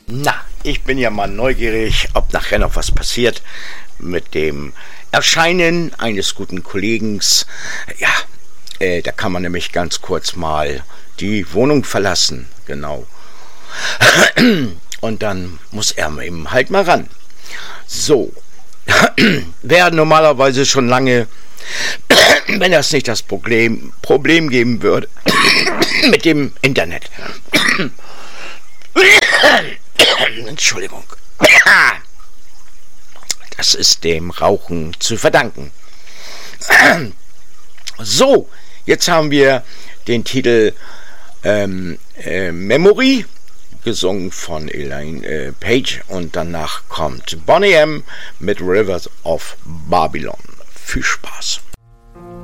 Na, ich bin ja mal neugierig, ob nachher noch was passiert mit dem Erscheinen eines guten Kollegen. Ja, da kann man nämlich ganz kurz mal die Wohnung verlassen, genau. Und dann muss er eben halt mal ran. So, wäre normalerweise schon lange, wenn das nicht das Problem geben würde mit dem Internet. Entschuldigung. Das ist dem Rauchen zu verdanken. So, jetzt haben wir den Titel Memory, gesungen von Elaine Page, und danach kommt Boney M. mit Rivers of Babylon. Viel Spaß.